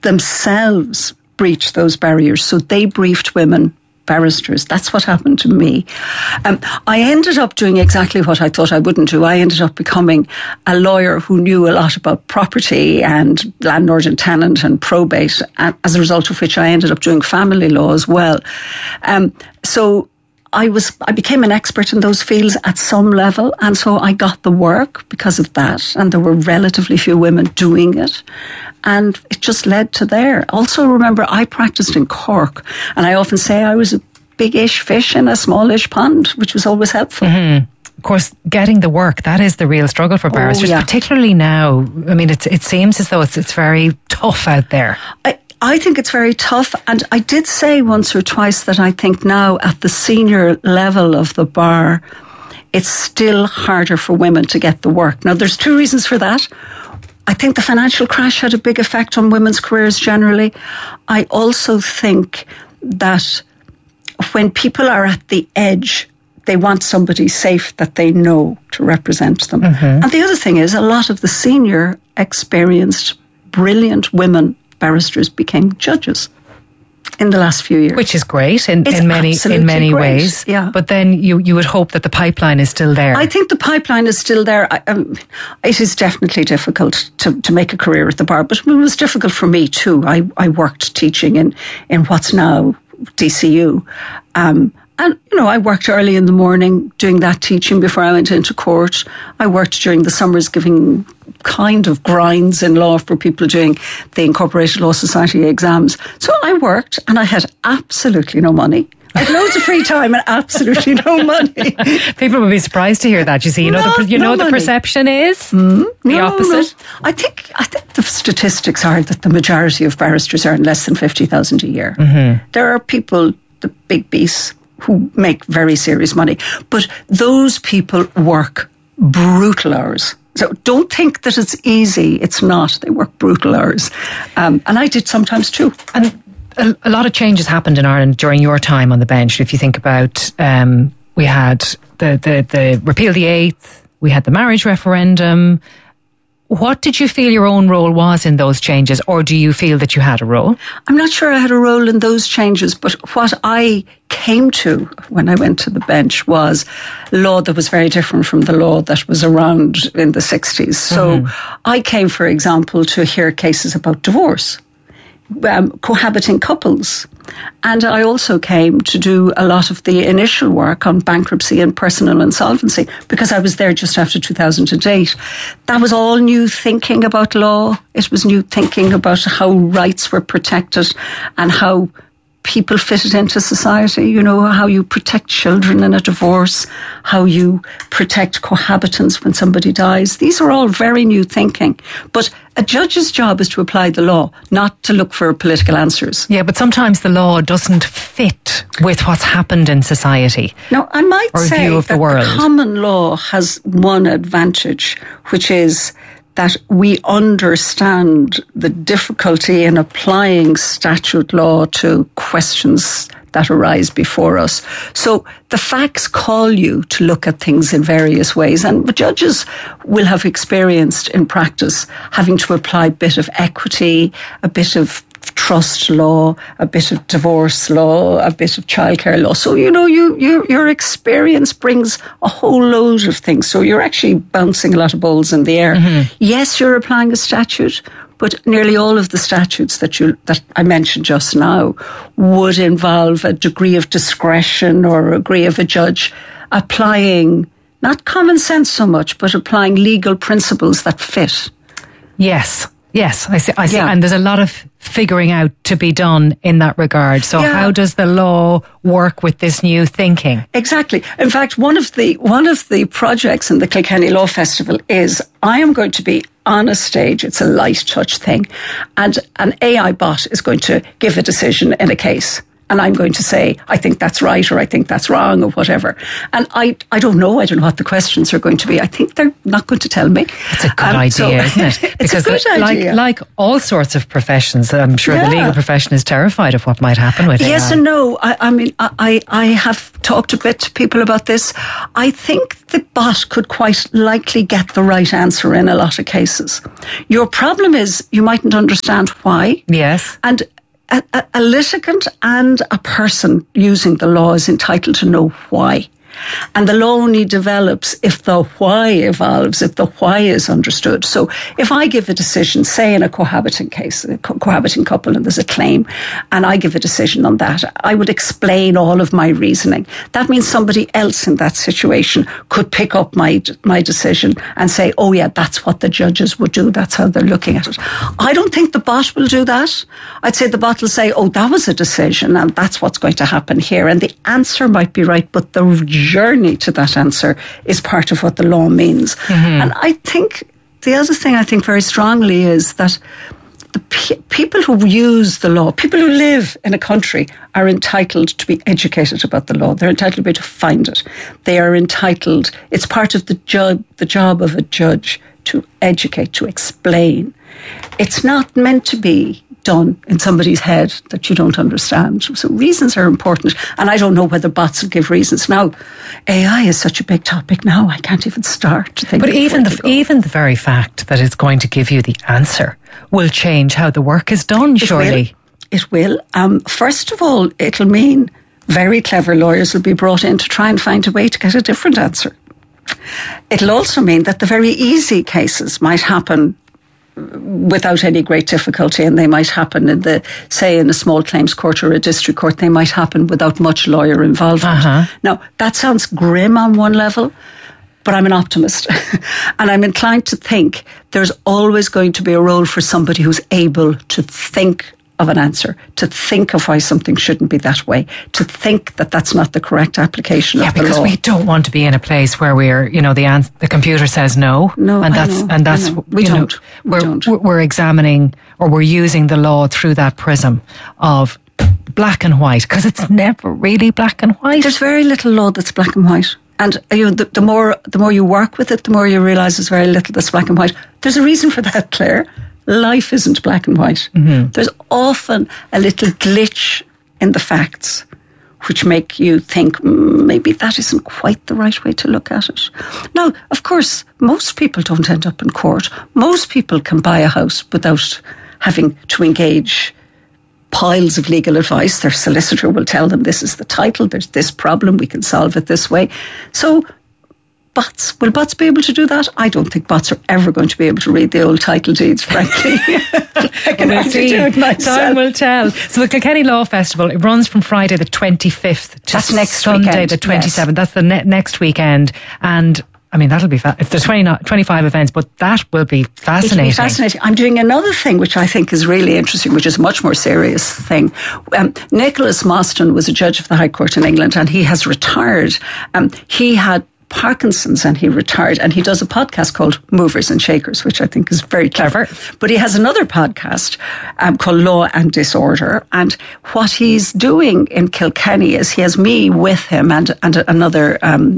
themselves breach those barriers. So they briefed women barristers. That's what happened to me. I ended up doing exactly what I thought I wouldn't do. I ended up becoming a lawyer who knew a lot about property and landlord and tenant and probate, as a result of which I ended up doing family law as well. So I became an expert in those fields at some level, and so I got the work because of that, and there were relatively few women doing it, and it just led to there. Also, remember, I practiced in Cork, and I often say I was a big-ish fish in a smallish pond, which was always helpful. Mm-hmm. Of course, getting the work, that is the real struggle for barristers, particularly now. I mean, it seems as though it's very tough out there. I think it's very tough, and I did say once or twice that I think now at the senior level of the bar, it's still harder for women to get the work. Now, there's two reasons for that. I think the financial crash had a big effect on women's careers generally. I also think that when people are at the edge, they want somebody safe that they know to represent them. Mm-hmm. And the other thing is, a lot of the senior, experienced, brilliant women barristers became judges in the last few years, which is great in many ways. Yeah. But then you would hope that the pipeline is still there. I think the pipeline is still there. It is definitely difficult to make a career at the bar, but it was difficult for me too. I worked teaching in what's now DCU. And, I worked early in the morning doing that teaching before I went into court. I worked during the summers giving kind of grinds in law for people doing the Incorporated Law Society exams. So I worked and I had absolutely no money. I had loads of free time and absolutely no money. People would be surprised to hear that. You see, the perception is the opposite. No. I think the statistics are that the majority of barristers earn less than 50,000 a year. Mm-hmm. There are people, the big beasts, who make very serious money. But those people work brutal hours. So don't think that it's easy. It's not. They work brutal hours. And I did sometimes too. And a lot of changes happened in Ireland during your time on the bench. If you think about, we had the repeal the eighth, we had the marriage referendum. What did you feel your own role was in those changes, or do you feel that you had a role? I'm not sure I had a role in those changes, but what I came to when I went to the bench was law that was very different from the law that was around in the 60s. So I came, for example, to hear cases about divorce, cohabiting couples. And I also came to do a lot of the initial work on bankruptcy and personal insolvency because I was there just after 2008. That was all new thinking about law. It was new thinking about how rights were protected and how people fitted into society, how you protect children in a divorce, how you protect cohabitants when somebody dies. These are all very new thinking. But a judge's job is to apply the law, not to look for political answers. Yeah, but sometimes the law doesn't fit with what's happened in society. Now, I might say that the common law has one advantage, which is that we understand the difficulty in applying statute law to questions that arise before us. So the facts call you to look at things in various ways, and the judges will have experienced in practice having to apply a bit of equity, a bit of trust law, a bit of divorce law, a bit of childcare law. So, your experience brings a whole load of things. So you're actually bouncing a lot of balls in the air. Mm-hmm. Yes, you're applying a statute, but nearly all of the statutes that I mentioned just now would involve a degree of discretion or a degree of a judge applying not common sense so much, but applying legal principles that fit. Yes, I see. Yeah. And there's a lot of figuring out to be done in that regard. So how does the law work with this new thinking? Exactly. In fact, one of the projects in the Kilkenny Law Festival is I am going to be on a stage. It's a light touch thing. And an AI bot is going to give a decision in a case. And I'm going to say, I think that's right, or I think that's wrong, or whatever. And I don't know. I don't know what the questions are going to be. I think they're not going to tell me. It's a good idea, isn't it? It's a good idea. Like all sorts of professions, I'm sure the legal profession is terrified of what might happen with it. Yes and no. I have talked a bit to people about this. I think the bot could quite likely get the right answer in a lot of cases. Your problem is you mightn't understand why. Yes. And a litigant and a person using the law is entitled to know why. And the law only develops if the why evolves, if the why is understood. So if I give a decision, say in a cohabiting case, a cohabiting couple, and there's a claim, and I give a decision on that, I would explain all of my reasoning. That means somebody else in that situation could pick up my decision and say, oh yeah, that's what the judges would do. That's how they're looking at it. I don't think the bot will do that. I'd say the bot will say, oh, that was a decision and that's what's going to happen here. And the answer might be right, but the journey to that answer is part of what the law means. Mm-hmm. And I think the other thing I think very strongly is that the people who use the law, people who live in a country, are entitled to be educated about the law. They're entitled to be able to find it. They are entitled, it's part of the job of a judge to educate, to explain. It's not meant to be done in somebody's head that you don't understand. So reasons are important. And I don't know whether bots will give reasons. Now, AI is such a big topic now, I can't even start to think. But even the very fact that it's going to give you the answer will change how the work is done, surely. It will. First of all, it'll mean very clever lawyers will be brought in to try and find a way to get a different answer. It'll also mean that the very easy cases might happen without any great difficulty, and they might happen in a small claims court or a district court. They might happen without much lawyer involvement. Uh-huh. Now, that sounds grim on one level, but I'm an optimist. And I'm inclined to think there's always going to be a role for somebody who's able to think of an answer, to think of why something shouldn't be that way, to think that that's not the correct application of the law. Yeah, because we don't want to be in a place where we're, the computer says no. No, we don't. We're examining, or we're using the law through that prism of black and white, because it's never really black and white. There's very little law that's black and white. And the more you work with it, the more you realise there's very little that's black and white. There's a reason for that, Claire. Life isn't black and white. Mm-hmm. There's often a little glitch in the facts which make you think maybe that isn't quite the right way to look at it. Now, of course, most people don't end up in court. Most people can buy a house without having to engage piles of legal advice. Their solicitor will tell them this is the title, there's this problem, we can solve it this way. So will bots be able to do that? I don't think bots are ever going to be able to read the old title deeds, frankly. I can actually do it myself. Time will tell. So the Kilkenny Law Festival, it runs from Friday the 25th to Sunday the 27th. Yes. That's the next weekend. And I mean, that'll be there's 25 events, but that will be fascinating. It'll be fascinating. I'm doing another thing which I think is really interesting, which is a much more serious thing. Nicholas Mostyn was a judge of the High Court in England, and he has retired. He had Parkinson's and he retired, and he does a podcast called Movers and Shakers, which I think is very clever. But he has another podcast called Law and Disorder, and what he's doing in Kilkenny is he has me with him and another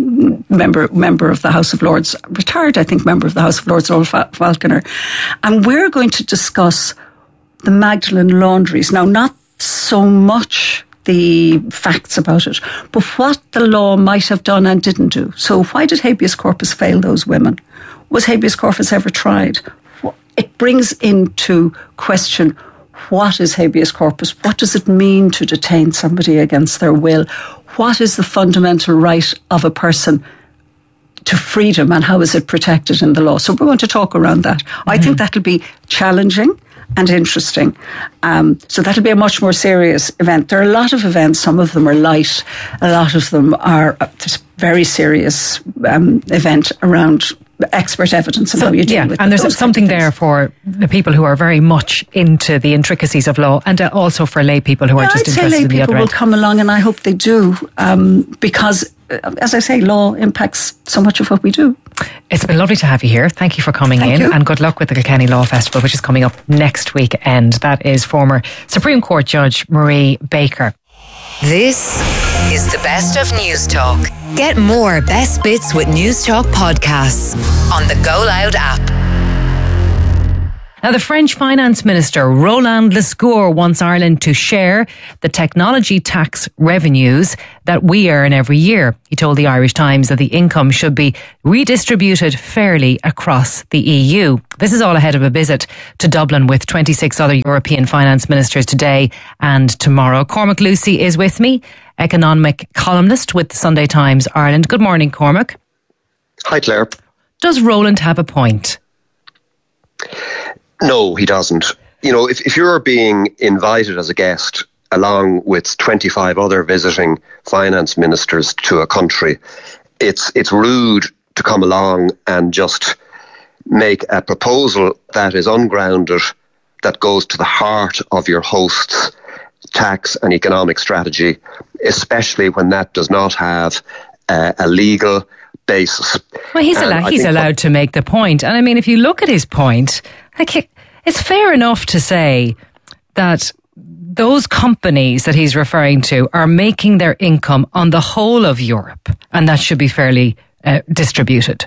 member of the House of Lords, retired, I think, member of the House of Lords, Noel Falconer, and we're going to discuss the Magdalen laundries. Now, not so much the facts about it, but what the law might have done and didn't do. So why did habeas corpus fail those women? Was habeas corpus ever tried? It brings into question, what is habeas corpus? What does it mean to detain somebody against their will? What is the fundamental right of a person to freedom, and how is it protected in the law? So we're going to talk around that. Mm-hmm. I think that'll be challenging and interesting. So that'll be a much more serious event. There are a lot of events. Some of them are light. A lot of them are this very serious event around expert evidence and how you deal with it. And there's something there for the people who are very much into the intricacies of law, and also for lay people who are just interested in the other end. I'd say lay people will come along, and I hope they do, because, as I say, law impacts so much of what we do. It's been lovely to have you here. Thank you for coming in, and good luck with the Kilkenny Law Festival, which is coming up next weekend. That is former Supreme Court Judge Marie Baker. This is the Best of News Talk. Get more best bits with News Talk podcasts on the Go Loud app. Now, the French Finance Minister, Roland Lescure, wants Ireland to share the technology tax revenues that we earn every year. He told the Irish Times that the income should be redistributed fairly across the EU. This is all ahead of a visit to Dublin with 26 other European finance ministers today and tomorrow. Cormac Lucy is with me, economic columnist with the Sunday Times Ireland. Good morning, Cormac. Hi, Claire. Does Roland have a point? No, he doesn't. You know, if you're being invited as a guest along with 25 other visiting finance ministers to a country, it's rude to come along and just make a proposal that is ungrounded, that goes to the heart of your host's tax and economic strategy, especially when that does not have a legal basis. Well, he's allowed to make the point. And I mean, if you look at his point, it's fair enough to say that those companies that he's referring to are making their income on the whole of Europe, and that should be fairly distributed.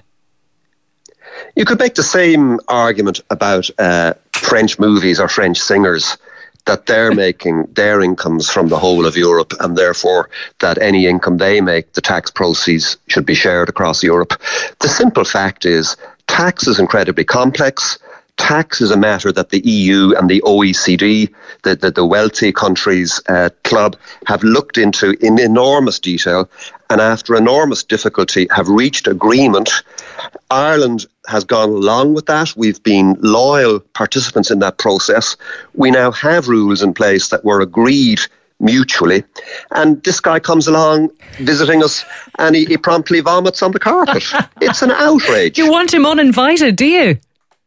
You could make the same argument about French movies or French singers, that they're making their incomes from the whole of Europe, and therefore that any income they make, the tax proceeds should be shared across Europe. The simple fact is, tax is incredibly complex. Tax is a matter that the EU and the OECD, the wealthy countries club, have looked into in enormous detail, and after enormous difficulty have reached agreement. Ireland has gone along with that. We've been loyal participants in that process. We now have rules in place that were agreed mutually, and this guy comes along visiting us and he promptly vomits on the carpet. It's an outrage. You want him uninvited, do you?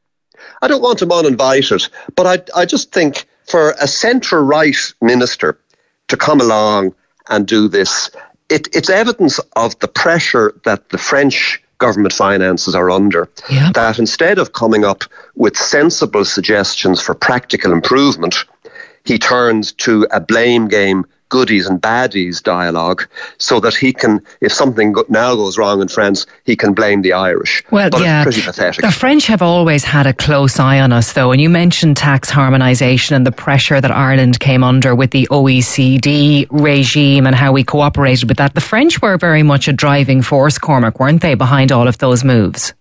I don't want him uninvited, but I just think for a centre-right minister to come along and do this, it's evidence of the pressure that the French government finances are under, that instead of coming up with sensible suggestions for practical improvement, he turns to a blame game, goodies and baddies dialogue, so that he can, if something now goes wrong in France, he can blame the Irish. Well, but yeah, it's pretty pathetic. The French have always had a close eye on us, though, and you mentioned tax harmonisation and the pressure that Ireland came under with the OECD regime and how we cooperated with that. The French were very much a driving force, Cormac, weren't they, behind all of those moves?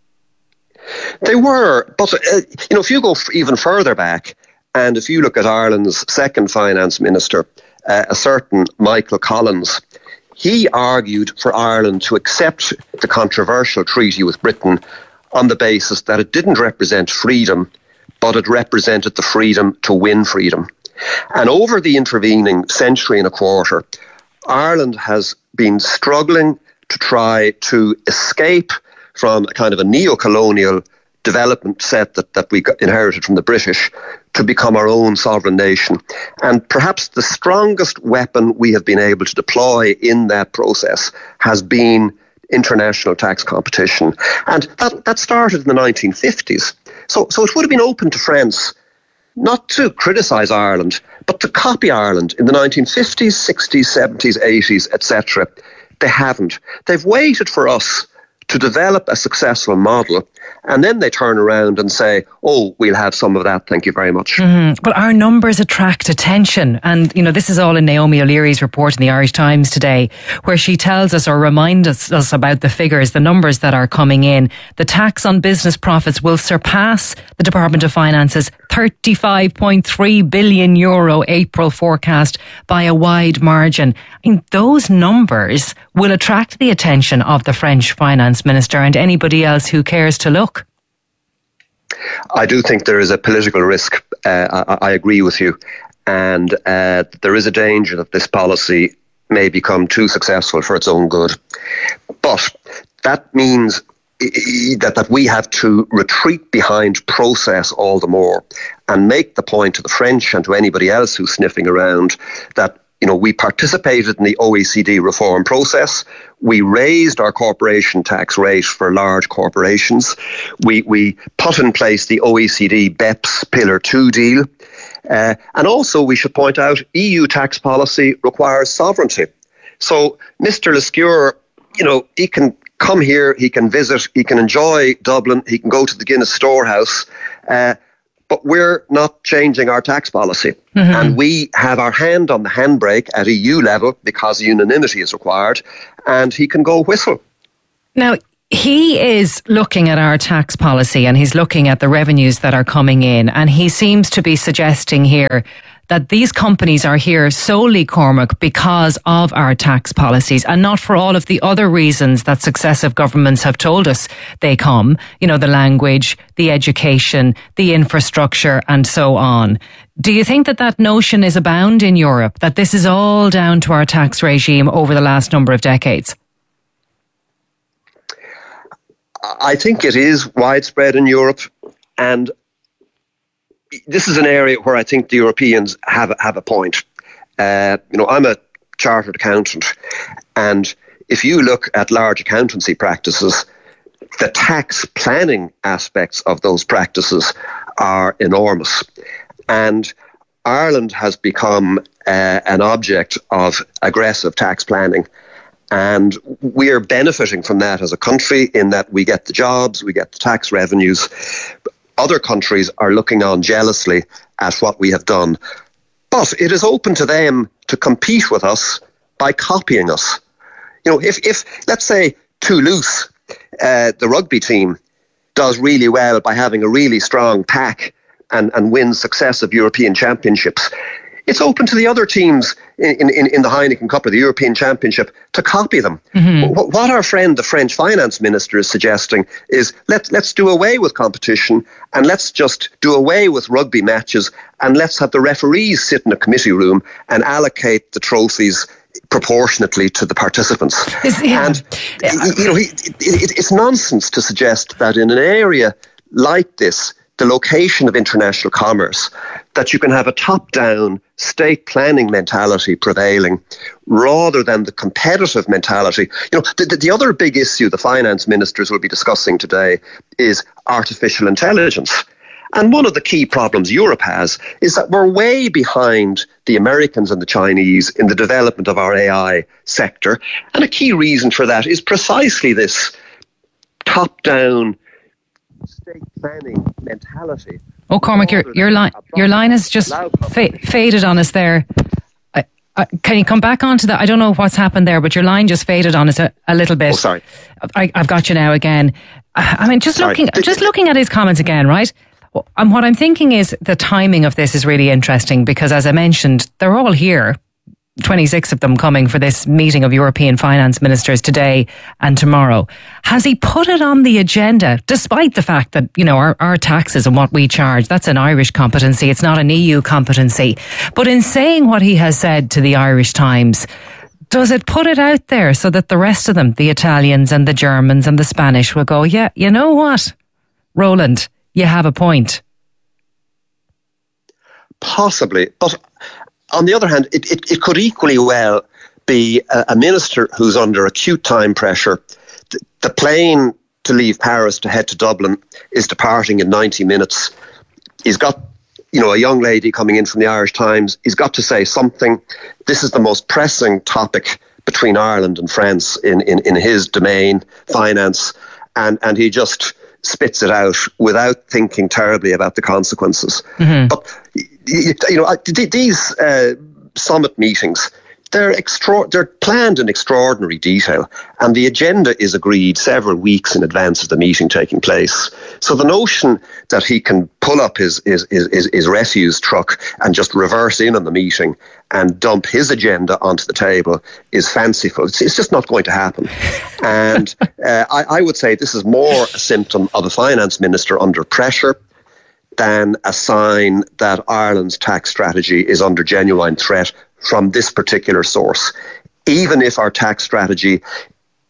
They were, but if you go even further back, and if you look at Ireland's second finance minister, a certain Michael Collins, he argued for Ireland to accept the controversial treaty with Britain on the basis that it didn't represent freedom, but it represented the freedom to win freedom. And over the intervening century and a quarter, Ireland has been struggling to try to escape from a kind of a neo-colonial development set that we inherited from the British to become our own sovereign nation. And perhaps the strongest weapon we have been able to deploy in that process has been international tax competition. And that started in the 1950s. So it would have been open to France not to criticise Ireland, but to copy Ireland in the 1950s, 60s, 70s, 80s, etc. They haven't. They've waited for us to develop a successful model, and then they turn around and say, oh, we'll have some of that, thank you very much. Mm-hmm. But our numbers attract attention. And, this is all in Naomi O'Leary's report in the Irish Times today, where she tells us or reminds us about the figures, the numbers that are coming in. The tax on business profits will surpass the Department of Finance's €35.3 billion April forecast by a wide margin. I mean, those numbers will attract the attention of the French finance minister and anybody else who cares to look. I do think there is a political risk. I agree with you. And there is a danger that this policy may become too successful for its own good. But that means that we have to retreat behind process all the more and make the point to the French and to anybody else who's sniffing around that we participated in the OECD reform process. We raised our corporation tax rate for large corporations. We put in place the OECD BEPS Pillar 2 deal. And also, we should point out, EU tax policy requires sovereignty. So Mr. Lescure, he can come here, he can visit, he can enjoy Dublin, he can go to the Guinness Storehouse, but we're not changing our tax policy. Mm-hmm. And we have our hand on the handbrake at EU level because unanimity is required, and he can go whistle. Now, he is looking at our tax policy and he's looking at the revenues that are coming in, and he seems to be suggesting here that these companies are here solely, Cormac, because of our tax policies and not for all of the other reasons that successive governments have told us they come. The language, the education, the infrastructure, and so on. Do you think that notion is abound in Europe, that this is all down to our tax regime over the last number of decades? I think it is widespread in Europe, and this is an area where I think the Europeans have a point. I'm a chartered accountant, and if you look at large accountancy practices, the tax planning aspects of those practices are enormous. And Ireland has become an object of aggressive tax planning. And we are benefiting from that as a country in that we get the jobs, we get the tax revenues. Other countries are looking on jealously at what we have done. But it is open to them to compete with us by copying us. If let's say Toulouse, the rugby team, does really well by having a really strong pack and wins successive European championships, it's open to the other teams in the Heineken Cup or the European Championship to copy them. Mm-hmm. What our friend, the French finance minister, is suggesting is let's do away with competition and let's just do away with rugby matches and let's have the referees sit in a committee room and allocate the trophies proportionately to the participants. It's nonsense to suggest that in an area like this, the location of international commerce, that you can have a top-down state planning mentality prevailing rather than the competitive mentality. The other big issue the finance ministers will be discussing today is artificial intelligence. And one of the key problems Europe has is that we're way behind the Americans and the Chinese in the development of our AI sector. And a key reason for that is precisely this top-down state planning mentality. Oh, Cormac, your line has just faded on us there. Can you come back onto that? I don't know what's happened there, but your line just faded on us a little bit. Oh, sorry. I've got you now again. Looking at his comments again, right? And what I'm thinking is the timing of this is really interesting because, as I mentioned, they're all here. 26 of them coming for this meeting of European finance ministers today and tomorrow. Has he put it on the agenda, despite the fact that, our taxes and what we charge, that's an Irish competency, it's not an EU competency. But in saying what he has said to the Irish Times, does it put it out there so that the rest of them, the Italians and the Germans and the Spanish, will go, yeah, you know what, Roland, you have a point? Possibly, but on the other hand, it could equally well be a minister who's under acute time pressure. The plane to leave Paris to head to Dublin is departing in 90 minutes. He's got, a young lady coming in from the Irish Times. He's got to say something. This is the most pressing topic between Ireland and France in his domain, finance, and he just spits it out without thinking terribly about the consequences. Mm-hmm. But these summit meetings, they're planned in extraordinary detail, and the agenda is agreed several weeks in advance of the meeting taking place. So the notion that he can pull up his refuse truck and just reverse in on the meeting and dump his agenda onto the table is fanciful. It's just not going to happen. And I would say this is more a symptom of a finance minister under pressure than a sign that Ireland's tax strategy is under genuine threat from this particular source. Even if our tax strategy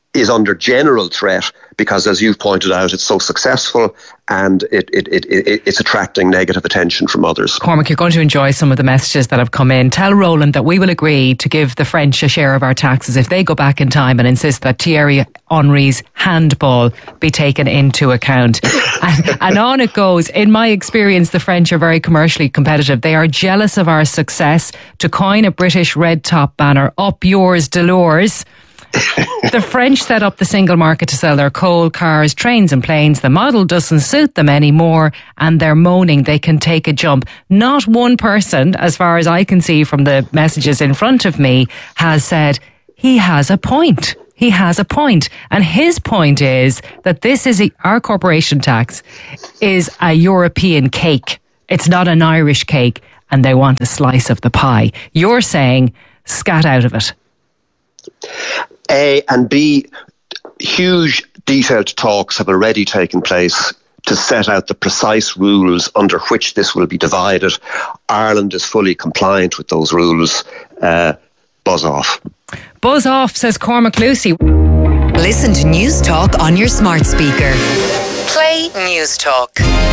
is under general threat because, as you've pointed out, it's so successful and it's attracting negative attention from others. Cormac, you're going to enjoy some of the messages that have come in. Tell Roland that we will agree to give the French a share of our taxes if they go back in time and insist that Thierry Henry's handball be taken into account. And on it goes. In my experience, the French are very commercially competitive. They are jealous of our success. To coin a British red top banner, up yours, Delors. The French set up the single market to sell their coal, cars, trains and planes. The model doesn't suit them anymore and they're moaning they can take a jump. Not one person, as far as I can see from the messages in front of me, has said he has a point. He has a point. And his point is that this is our corporation tax is a European cake. It's not an Irish cake and they want a slice of the pie. You're saying scat out of it. A, and B, huge detailed talks have already taken place to set out the precise rules under which this will be divided. Ireland is fully compliant with those rules. Buzz off. Buzz off, says Cormac Lucy. Listen to News Talk on your smart speaker. Play News Talk.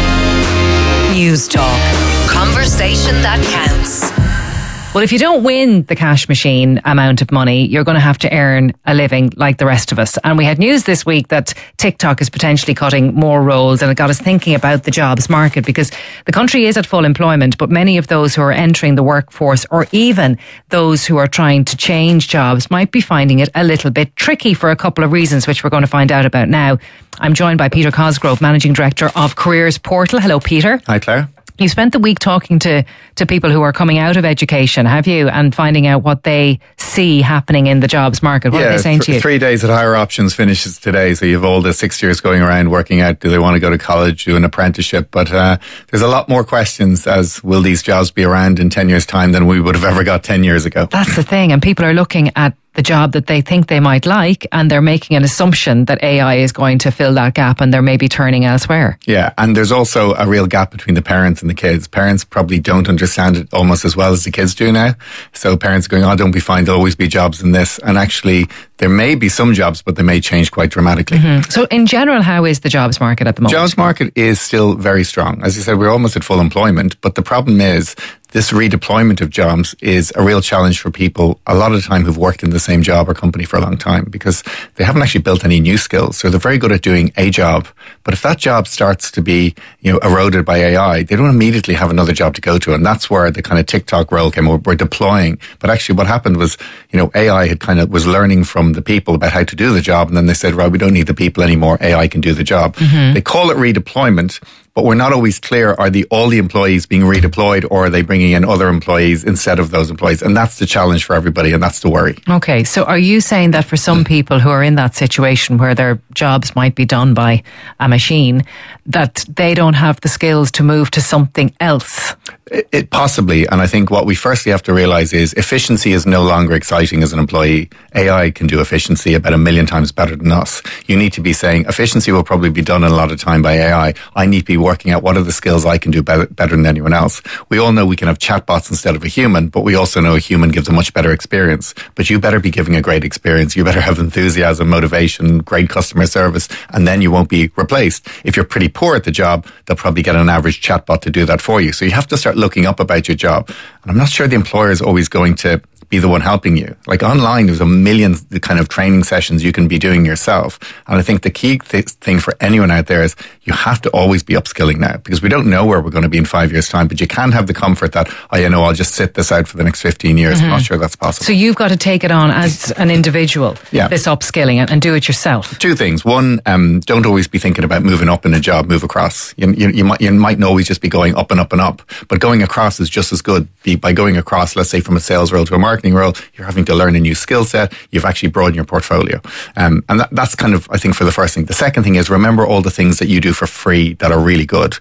News Talk. Conversation that counts. Well, if you don't win the cash machine amount of money, you're going to have to earn a living like the rest of us. And we had news this week that TikTok is potentially cutting more roles, and it got us thinking about the jobs market, because the country is at full employment, but many of those who are entering the workforce, or even those who are trying to change jobs, might be finding it a little bit tricky for a couple of reasons, which we're going to find out about now. I'm joined by Peter Cosgrove, Managing Director of Careers Portal. Hello, Peter. Hi, Claire. You spent the week talking to people who are coming out of education, have you? And finding out what they see happening in the jobs market. What are they saying to you? 3 days at Higher Options finishes today. So you have all the 6 years going around working out, do they want to go to college, do an apprenticeship? But there's a lot more questions as will these jobs be around in 10 years' time than we would have ever got 10 years ago. That's the thing. And people are looking at the job that they think they might like, and they're making an assumption that AI is going to fill that gap, and they're maybe turning elsewhere. Yeah, and there's also a real gap between the parents and the kids. Parents probably don't understand it almost as well as the kids do now. So parents are going, oh, don't be fine, there'll always be jobs in this. And actually, there may be some jobs, but they may change quite dramatically. Mm-hmm. So in general, how is the jobs market at the moment? Jobs market is still very strong. As you said, we're almost at full employment, but the problem is this redeployment of jobs is a real challenge for people a lot of the time who've worked in the same job or company for a long time, because they haven't actually built any new skills. So they're very good at doing a job. But if that job starts to be, eroded by AI, they don't immediately have another job to go to. And that's where the kind of TikTok role came up. We're deploying. But actually what happened was, AI had was learning from the people about how to do the job. And then they said, right, we don't need the people anymore. AI can do the job. Mm-hmm. They call it redeployment, but we're not always clear, are all the employees being redeployed, or are they bringing in other employees instead of those employees? And that's the challenge for everybody, and that's the worry. Okay, so are you saying that for some people who are in that situation where their jobs might be done by a machine, that they don't have the skills to move to something else? It possibly, and I think what we firstly have to realise is efficiency is no longer exciting as an employee. AI can do efficiency about 1 million times better than us. You need to be saying efficiency will probably be done in a lot of time by AI. I need to be working out what are the skills I can do better than anyone else. We all know we can have chatbots instead of a human, but we also know a human gives a much better experience. But you better be giving a great experience. You better have enthusiasm, motivation, great customer service, and then you won't be replaced. If you're pretty poor at the job, they'll probably get an average chatbot to do that for you. So you have to start looking up about your job. And I'm not sure the employer is always going to be the one helping you. Like online, there's 1 million kind of training sessions you can be doing yourself. And I think the key thing for anyone out there is you have to always be upskilling now, because we don't know where we're going to be in 5 years' time, but you can have the comfort that, I'll just sit this out for the next 15 years. Mm-hmm. I'm not sure that's possible. So you've got to take it on as an individual, this upskilling, and do it yourself. 2 things. One, don't always be thinking about moving up in a job, move across. You mightn't always just be going up and up and up, but going across is just as good. By going across, let's say from a sales role to a marketing role, you're having to learn a new skill set. You've actually broadened your portfolio. And that's kind of, I think, for the first thing. The second thing is remember all the things that you do for free that are really good.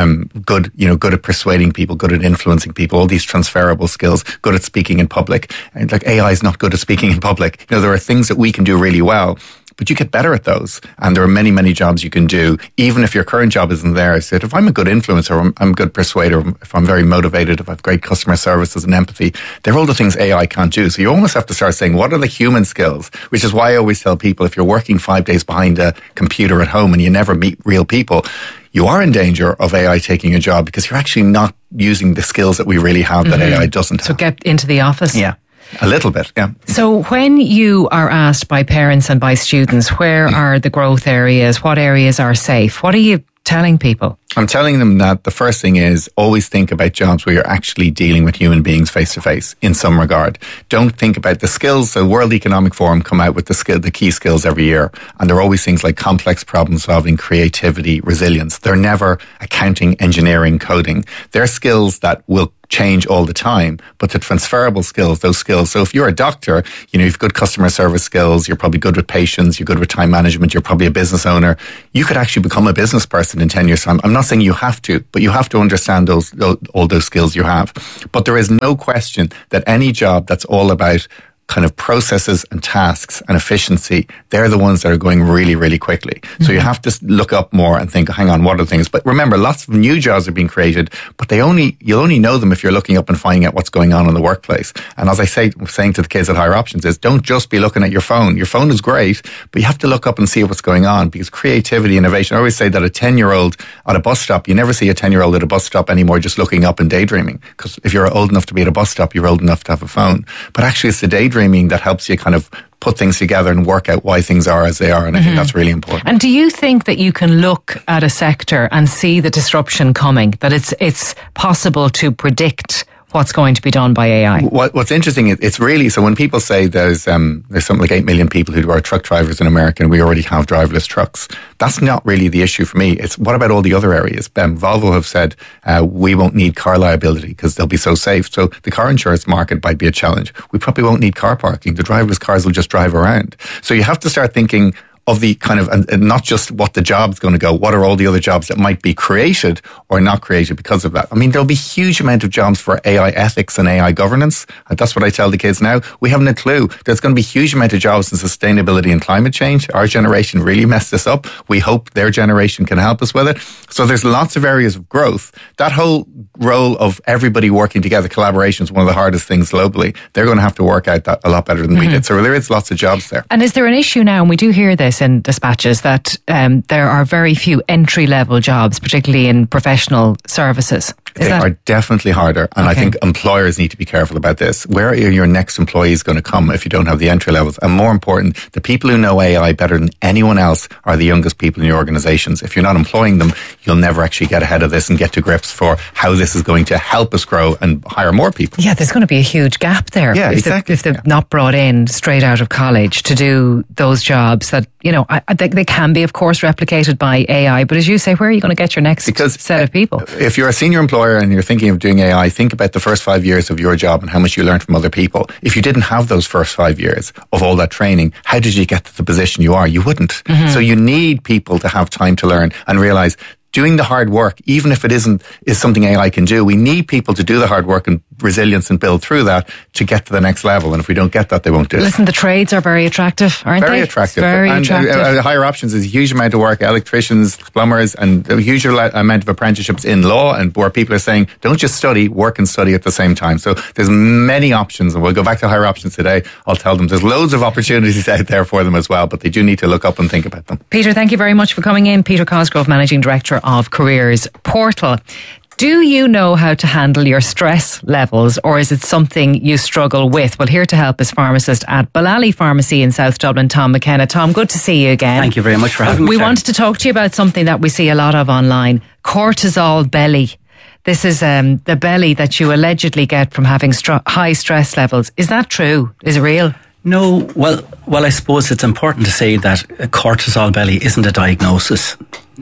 Good at persuading people, good at influencing people, all these transferable skills, good at speaking in public. And like AI is not good at speaking in public. There are things that we can do really well, but you get better at those. And there are many, many jobs you can do, even if your current job isn't there. I said, if I'm a good influencer, I'm a good persuader, if I'm very motivated, if I have great customer services and empathy, they're all the things AI can't do. So you almost have to start saying, what are the human skills? Which is why I always tell people, if you're working 5 days behind a computer at home and you never meet real people, you are in danger of AI taking your job because you're actually not using the skills that we really have that AI doesn't have. So get into the office. Yeah. A little bit, yeah. So when you are asked by parents and by students, where are the growth areas? What areas are safe? What are you telling people? I'm telling them that the first thing is always think about jobs where you're actually dealing with human beings face to face in some regard. Don't think about the skills. The World Economic Forum come out with the key skills every year. And they're always things like complex problem solving, creativity, resilience. They're never accounting, engineering, coding. They're skills that will change all the time, but the transferable skills, those skills. So if you're a doctor, you've good customer service skills, you're probably good with patients, you're good with time management, you're probably a business owner. You could actually become a business person in 10 years' time. I'm not saying you have to, but you have to understand all those skills you have. But there is no question that any job that's all about kind of processes and tasks and efficiency, they're the ones that are going really, really quickly. So you have to look up more and think, hang on, what are the things? But remember, lots of new jobs are being created, but you'll only know them if you're looking up and finding out what's going on in the workplace. And as I saying to the kids at Higher Options is, don't just be looking at your phone. Your phone is great, but you have to look up and see what's going on, because creativity, innovation, I always say that a 10-year-old at a bus stop, you never see a 10-year-old at a bus stop anymore just looking up and daydreaming. Because if you're old enough to be at a bus stop, you're old enough to have a phone. But actually it's the daydreaming that helps you kind of put things together and work out why things are as they are. And I think that's really important. And do you think that you can look at a sector and see the disruption coming, that it's possible to predict what's going to be done by AI? What's interesting, it's really, so when people say there's something like 8 million people who are truck drivers in America and we already have driverless trucks, that's not really the issue for me. It's what about all the other areas? Volvo have said we won't need car liability because they'll be so safe. So the car insurance market might be a challenge. We probably won't need car parking. The driverless cars will just drive around. So you have to start thinking of the kind of, and not just what the job's going to go, what are all the other jobs that might be created or not created because of that. I mean, there'll be huge amount of jobs for AI ethics and AI governance. And that's what I tell the kids now. We haven't a clue. There's going to be huge amount of jobs in sustainability and climate change. Our generation really messed this up. We hope their generation can help us with it. So there's lots of areas of growth. That whole role of everybody working together, collaboration is one of the hardest things globally. They're going to have to work out that a lot better than we did. So there is lots of jobs there. And is there an issue now, and we do hear this in dispatches, that there are very few entry-level jobs, particularly in professional services? They are definitely harder. And I think employers need to be careful about this. Where are your next employees going to come if you don't have the entry levels? And more important, the people who know AI better than anyone else are the youngest people in your organizations. If you're not employing them, you'll never actually get ahead of this and get to grips for how this is going to help us grow and hire more people. Yeah, there's going to be a huge gap there. Yeah, exactly. If they're not brought in straight out of college to do those jobs that, they can be, of course, replicated by AI. But as you say, where are you going to get your next set of people? If you're a senior employer and you're thinking of doing AI, think about the first 5 years of your job and how much you learned from other people. If you didn't have those first 5 years of all that training, how did you get to the position you are? You wouldn't. So you need people to have time to learn and realize doing the hard work, even if it is something AI can do, we need people to do the hard work and resilience and build through that to get to the next level. And if we don't get that, they won't do it. Listen, the trades are very attractive, aren't they? Very attractive. Very attractive. Higher Options is a huge amount of work, electricians, plumbers, and a huge amount of apprenticeships in law, and where people are saying, don't just study, work and study at the same time. So there's many options, and we'll go back to Higher Options today. I'll tell them there's loads of opportunities out there for them as well, but they do need to look up and think about them. Peter, thank you very much for coming in. Peter Cosgrove, Managing Director of Careers Portal. Do you know how to handle your stress levels, or is it something you struggle with? Well, here to help is pharmacist at Ballally Pharmacy in South Dublin, Tom McKenna. Tom, good to see you again. Thank you very much for having me. We wanted to talk to you about something that we see a lot of online, cortisol belly. This is the belly that you allegedly get from having high stress levels. Is that true? Is it real? No, well, I suppose it's important to say that a cortisol belly isn't a diagnosis,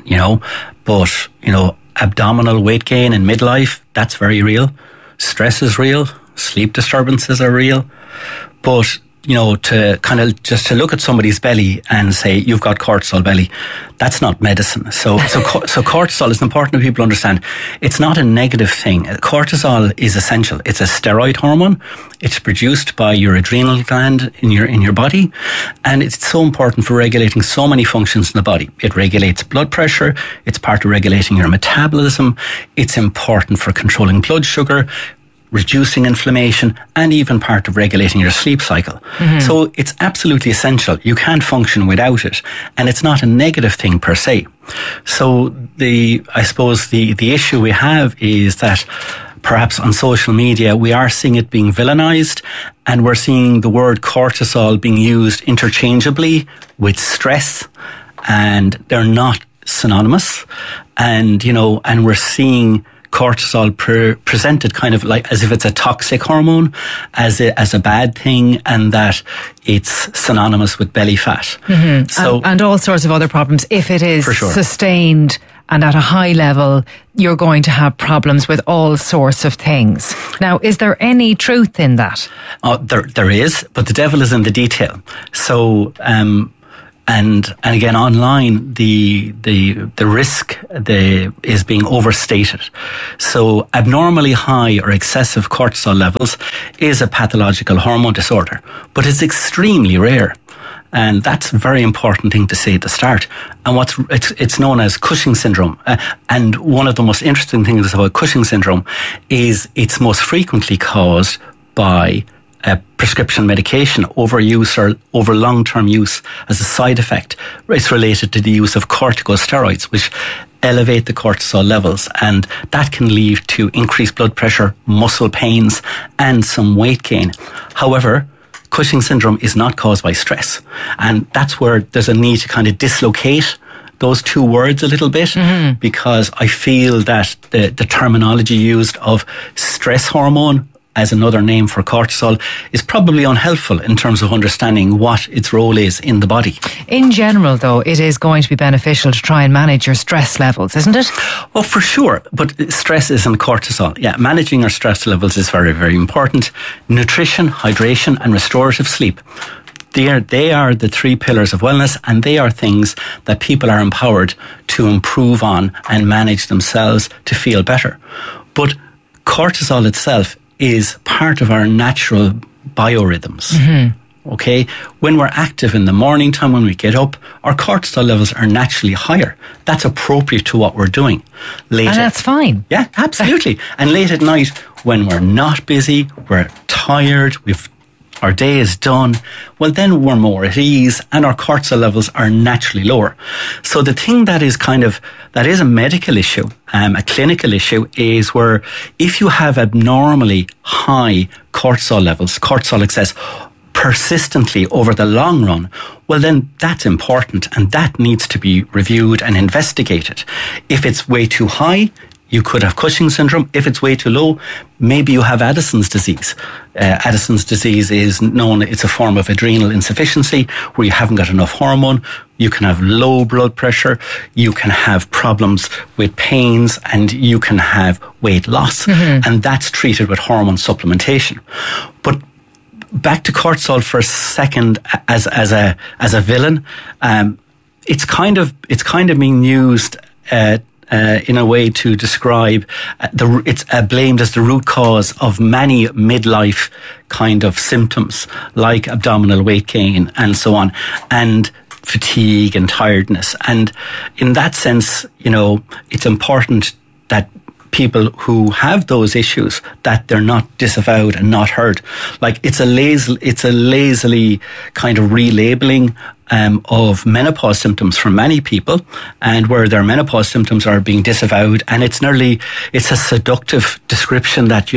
but, abdominal weight gain in midlife, that's very real. Stress is real. Sleep disturbances are real. But, to kind of just to look at somebody's belly and say, you've got cortisol belly, that's not medicine. So cortisol is important that people understand. It's not a negative thing. Cortisol is essential. It's a steroid hormone. It's produced by your adrenal gland in your body. And it's so important for regulating so many functions in the body. It regulates blood pressure. It's part of regulating your metabolism. It's important for controlling blood sugar, reducing inflammation, and even part of regulating your sleep cycle. Mm-hmm. So it's absolutely essential. You can't function without it. And it's not a negative thing per se. So I suppose the issue we have is that perhaps on social media, we are seeing it being villainized, and we're seeing the word cortisol being used interchangeably with stress, and they're not synonymous. And we're seeing cortisol presented kind of like as if it's a toxic hormone, as a bad thing, and that it's synonymous with belly fat. Mm-hmm. So, and all sorts of other problems. If it is sustained and at a high level, you're going to have problems with all sorts of things. Now, is there any truth in that? There is, but the devil is in the detail. So, and again, online, the risk is being overstated. So abnormally high or excessive cortisol levels is a pathological hormone disorder, but it's extremely rare. And that's a very important thing to say at the start. And it's known as Cushing's syndrome. And one of the most interesting things about Cushing's syndrome is it's most frequently caused by prescription medication overuse or over long-term use as a side effect. It's related to the use of corticosteroids, which elevate the cortisol levels, and that can lead to increased blood pressure, muscle pains, and some weight gain. However, Cushing's syndrome is not caused by stress, and that's where there's a need to kind of dislocate those two words a little bit, because I feel that the terminology used of stress hormone as another name for cortisol is probably unhelpful in terms of understanding what its role is in the body. In general, though, it is going to be beneficial to try and manage your stress levels, isn't it? Well, for sure. But stress isn't cortisol. Yeah, managing our stress levels is very, very important. Nutrition, hydration, and restorative sleep. They are the three pillars of wellness, and they are things that people are empowered to improve on and manage themselves to feel better. But cortisol itself is part of our natural biorhythms. Mm-hmm. Okay? When we're active in the morning time, when we get up, our cortisol levels are naturally higher. That's appropriate to what we're doing. And that's fine. Yeah, absolutely. And late at night, when we're not busy, we're tired, our day is done, well, then we're more at ease and our cortisol levels are naturally lower. So the thing that is a medical issue, a clinical issue, is where if you have abnormally high cortisol levels, cortisol excess, persistently over the long run, well, then that's important and that needs to be reviewed and investigated. If it's way too high, you could have Cushing's syndrome. If it's way too low, maybe you have Addison's disease. Addison's disease is known, it's a form of adrenal insufficiency where you haven't got enough hormone. You can have low blood pressure. You can have problems with pains, and you can have weight loss. Mm-hmm. And that's treated with hormone supplementation. But back to cortisol for a second as a villain. It's kind of being used in a way to describe it's blamed as the root cause of many midlife kind of symptoms like abdominal weight gain and so on, and fatigue and tiredness. And in that sense, it's important that people who have those issues, that they're not disavowed and not heard. Like it's a lazily kind of relabeling of menopause symptoms for many people, and where their menopause symptoms are being disavowed, and it's a seductive description that,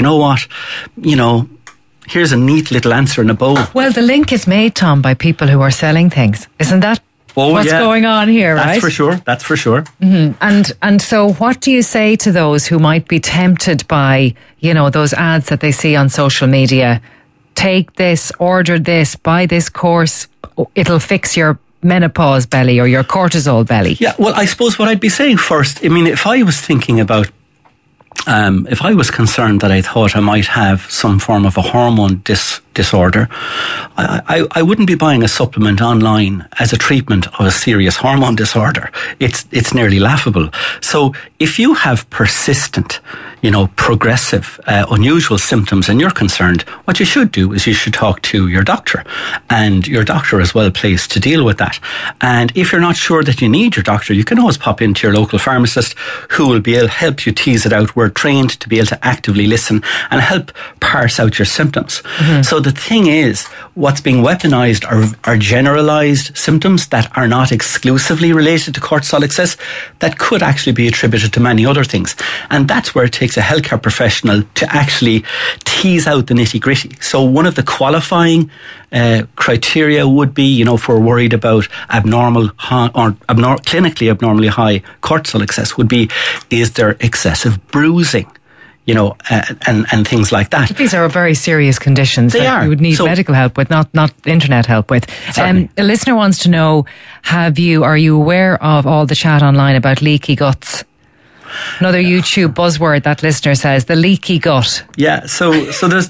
here's a neat little answer in a bow. Well, the link is made, Tom, by people who are selling things. Isn't that what's going on here, right? That's for sure. Mm-hmm. And so what do you say to those who might be tempted by, those ads that they see on social media? Take this, order this, buy this course, it'll fix your menopause belly or your cortisol belly. Yeah, well, I suppose what I'd be saying first, if I was thinking about, if I was concerned that I thought I might have some form of a hormone disorder, I wouldn't be buying a supplement online as a treatment of a serious hormone disorder. It's nearly laughable. So if you have persistent, progressive, unusual symptoms and you're concerned, what you should do is you should talk to your doctor, and your doctor is well placed to deal with that. And if you're not sure that you need your doctor, you can always pop into your local pharmacist who will be able to help you tease it out. We're trained to be able to actively listen and help parse out your symptoms. Mm-hmm. So the thing is, what's being weaponized are generalized symptoms that are not exclusively related to cortisol excess, that could actually be attributed to many other things. And that's where it takes a healthcare professional to actually tease out the nitty-gritty. So one of the qualifying criteria would be, if we're worried about clinically abnormally high cortisol excess, would be, is there excessive bruising? And things like that. These are very serious conditions that you would need medical help with, not internet help with. A listener wants to know, are you aware of all the chat online about leaky guts? Another YouTube buzzword, that listener says, the leaky gut. Yeah, so the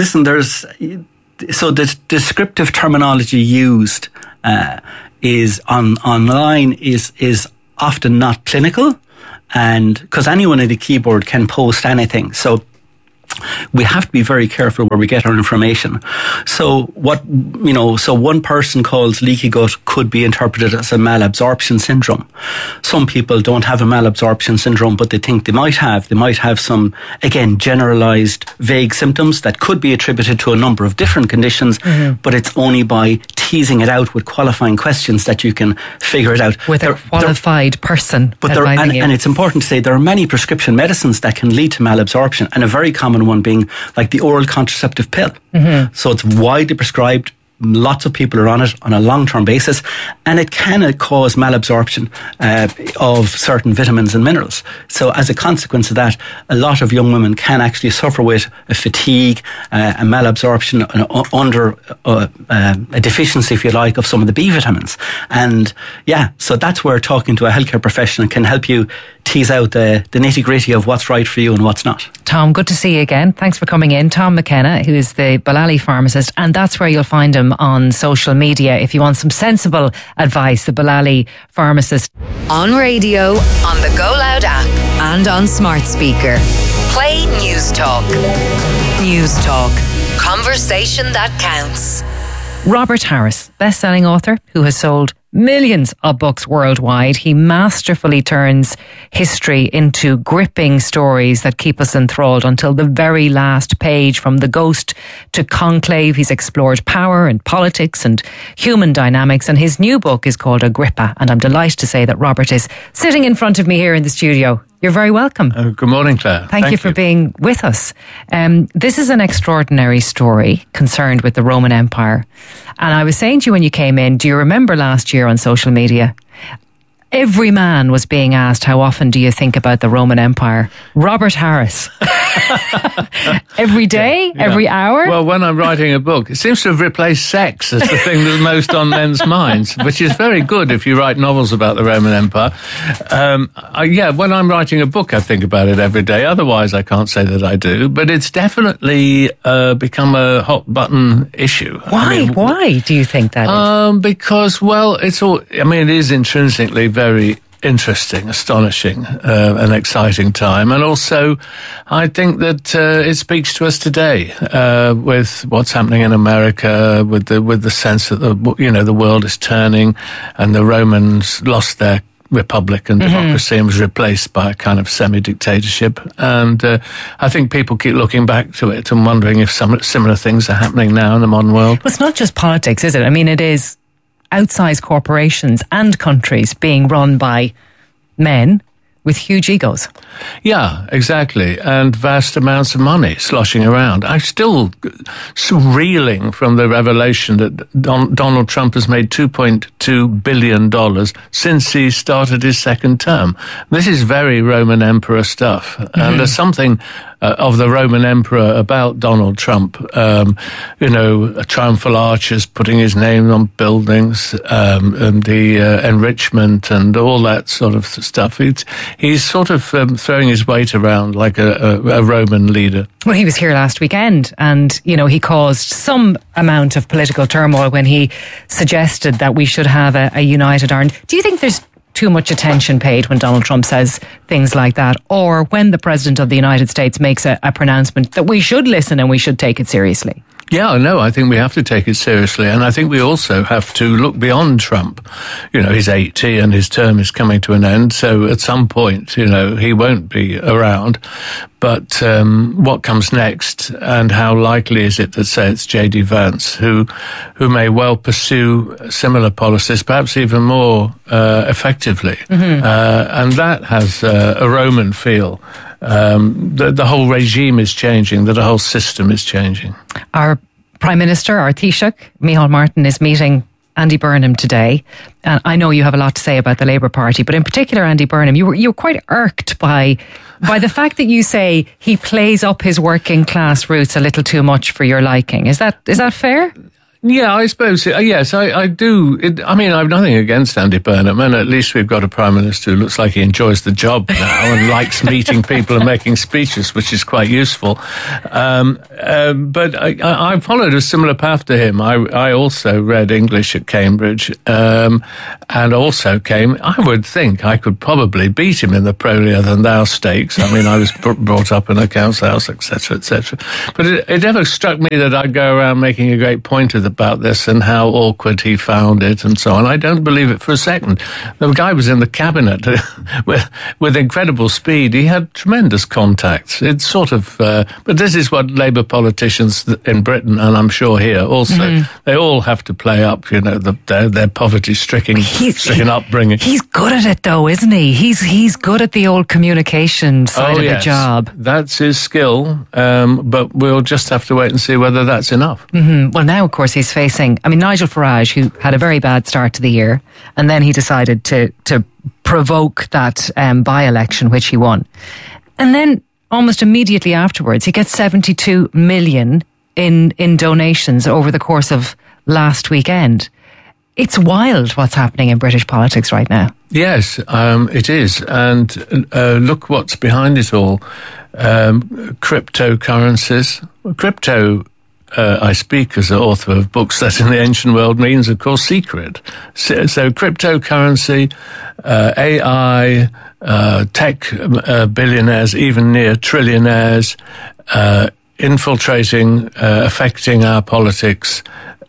descriptive terminology used is online is often not clinical. And because anyone at the keyboard can post anything. So we have to be very careful where we get our information. So one person calls leaky gut could be interpreted as a malabsorption syndrome. Some people don't have a malabsorption syndrome, but they think they might have. They might have some, again, generalized vague symptoms that could be attributed to a number of different conditions, but it's only by teasing it out with qualifying questions that you can figure it out. With a qualified person. And it's important to say there are many prescription medicines that can lead to malabsorption, and a very common one being like the oral contraceptive pill. Mm-hmm. So it's widely prescribed. Lots of people are on it on a long-term basis, and it can cause malabsorption of certain vitamins and minerals. So as a consequence of that, a lot of young women can actually suffer with a fatigue, a malabsorption under a deficiency, if you like, of some of the B vitamins. And so that's where talking to a healthcare professional can help you tease out the nitty-gritty of what's right for you and what's not. Tom, good to see you again. Thanks for coming in. Tom McKenna, who is the Ballally pharmacist, and that's where you'll find him on social media if you want some sensible advice, the Ballally pharmacist. On radio, on the Go Loud app, and on smart speaker. Play News Talk. News Talk. Conversation that counts. Robert Harris, best-selling author who has sold millions of books worldwide. He masterfully turns history into gripping stories that keep us enthralled until the very last page. From The Ghost to Conclave, he's explored power and politics and human dynamics, and his new book is called Agrippa, and I'm delighted to say that Robert is sitting in front of me here in the studio. You're very welcome. Good morning, Claire. Thank you for being with us. This is an extraordinary story concerned with the Roman Empire. And I was saying to you when you came in, do you remember last year on social media? Every man was being asked, how often do you think about the Roman Empire? Robert Harris. Every day? Yeah. Every hour? Well, when I'm writing a book, it seems to have replaced sex as the thing that's most on men's minds, which is very good if you write novels about the Roman Empire. When I'm writing a book, I think about it every day. Otherwise, I can't say that I do. But it's definitely become a hot button issue. Why? Why do you think that is? Because, it is intrinsically very interesting, astonishing, an exciting time. And also, I think that it speaks to us today with what's happening in America, with the sense that the world is turning, and the Romans lost their republic and democracy and was replaced by a kind of semi-dictatorship. And I think people keep looking back to it and wondering if some similar things are happening now in the modern world. Well, it's not just politics, is it? I mean, it is outsized corporations and countries being run by men with huge egos. Yeah, exactly. And vast amounts of money sloshing around. I'm still reeling from the revelation that Donald Trump has made $2.2 billion since he started his second term. This is very Roman Emperor stuff. And there's something of the Roman emperor about Donald Trump. Triumphal arches putting his name on buildings, and the enrichment and all that sort of stuff. He's sort of throwing his weight around like a Roman leader. Well, he was here last weekend, and he caused some amount of political turmoil when he suggested that we should have a united Ireland. Do you think there's too much attention paid when Donald Trump says things like that, or when the President of the United States makes a pronouncement that we should listen and we should take it seriously? Yeah, no, I think we have to take it seriously. And I think we also have to look beyond Trump. He's 80 and his term is coming to an end. So at some point, he won't be around. But what comes next, and how likely is it that, say, it's J.D. Vance, who may well pursue similar policies, perhaps even more effectively. Mm-hmm. And that has a Roman feel. The whole regime is changing, the whole system is changing. Our Prime Minister, our Taoiseach, Micheál Martin, is meeting Andy Burnham today. And I know you have a lot to say about the Labour Party, but in particular Andy Burnham, you were quite irked by the fact that you say he plays up his working class roots a little too much for your liking. Is that fair? Yeah, I suppose. Yes, I do. I've nothing against Andy Burnham, and at least we've got a Prime Minister who looks like he enjoys the job now and likes meeting people and making speeches, which is quite useful. But I followed a similar path to him. I also read English at Cambridge, and also I would think I could probably beat him in the Prolier than Thou stakes. I was brought up in a council house, etc., etc. But it never struck me that I'd go around making a great point of about this and how awkward he found it and so on. I don't believe it for a second. The guy was in the cabinet with incredible speed. He had tremendous contacts. It's sort of, but this is what Labour politicians in Britain, and I'm sure here also, they all have to play up, their poverty-stricken upbringing. He's good at it though, isn't he? He's good at the old communication side of the job. That's his skill, but we'll just have to wait and see whether that's enough. Mm-hmm. Well, now, of course, he's facing, Nigel Farage, who had a very bad start to the year, and then he decided to provoke that by-election, which he won. And then almost immediately afterwards, he gets 72 million in donations over the course of last weekend. It's wild what's happening in British politics right now. Yes, it is. And look what's behind it all. Cryptocurrencies. Crypto, I speak as an author of books that in the ancient world means, of course, secret. So cryptocurrency, AI, tech billionaires, even near trillionaires, infiltrating, affecting our politics.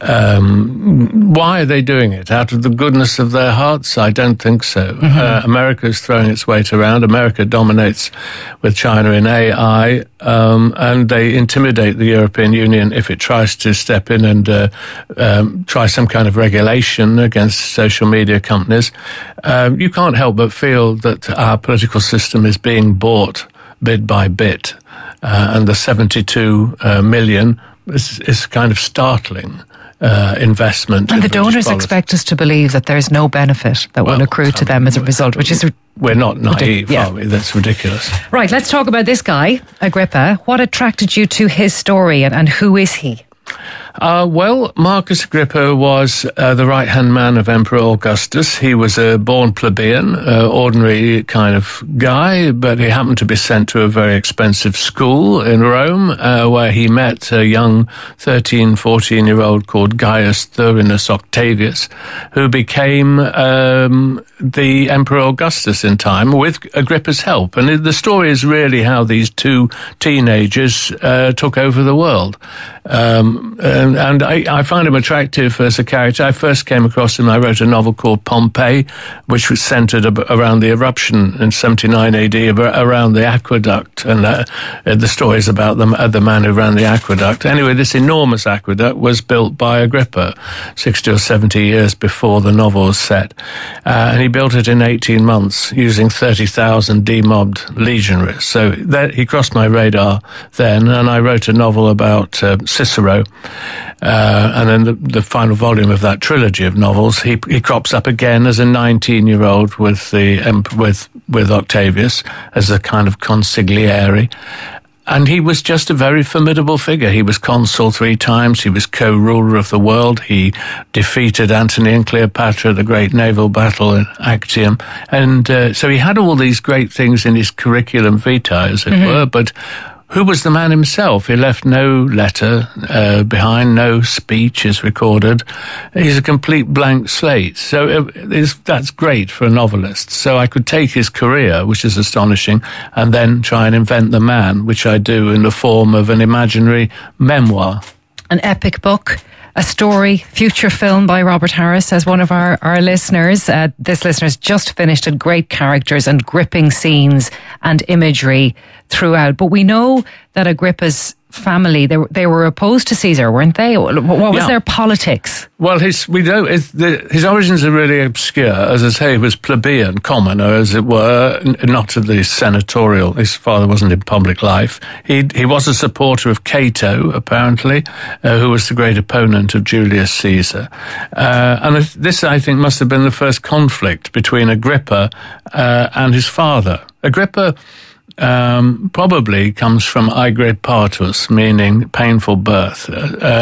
Why are they doing it? Out of the goodness of their hearts? I don't think so. Mm-hmm. America is throwing its weight around. America dominates with China in AI, and they intimidate the European Union if it tries to step in and try some kind of regulation against social media companies. You can't help but feel that our political system is being bought bit by bit, and the 72 million is kind of startling. Investment. And the donors expect us to believe that there's no benefit that will accrue to them as a result, which is... We're not naive, are we? That's ridiculous. Right, let's talk about this guy, Agrippa. What attracted you to his story and who is he? Well, Marcus Agrippa was the right-hand man of Emperor Augustus. He was a born plebeian, ordinary kind of guy, but he happened to be sent to a very expensive school in Rome, where he met a young 13, 14-year-old called Gaius Thurinus Octavius, who became the Emperor Augustus in time with Agrippa's help. And the story is really how these two teenagers took over the world. And I find him attractive as a character. I first came across him, I wrote a novel called Pompeii, which was centered around the eruption in 79 AD, around the aqueduct, and the stories about the man who ran the aqueduct. Anyway, this enormous aqueduct was built by Agrippa 60 or 70 years before the novel was set. And he built it in 18 months using 30,000 demobbed legionaries. So he crossed my radar then, and I wrote a novel about Cicero. And then the final volume of that trilogy of novels, he crops up again as a 19-year-old with Octavius as a kind of consigliere. And he was just a very formidable figure. He was consul 3 times. He was co-ruler of the world. He defeated Antony and Cleopatra, the great naval battle in Actium. And so he had all these great things in his curriculum vitae, as it were, but who was the man himself? He left no letter behind, no speech is recorded. He's a complete blank slate. So that's great for a novelist. So I could take his career, which is astonishing, and then try and invent the man, which I do in the form of an imaginary memoir. An epic book. A story, future film by Robert Harris, says one of our listeners. This listener's just finished it. Great characters and gripping scenes and imagery throughout. But we know that Agrippa's family, they were opposed to Caesar, weren't they? What was their politics? Well, his origins are really obscure. As I say, he was plebeian, commoner, as it were, not to the senatorial. His father wasn't in public life. He was a supporter of Cato, apparently, who was the great opponent of Julius Caesar. And this, I think, must have been the first conflict between Agrippa and his father. Agrippa probably comes from aigrepatus, meaning painful birth.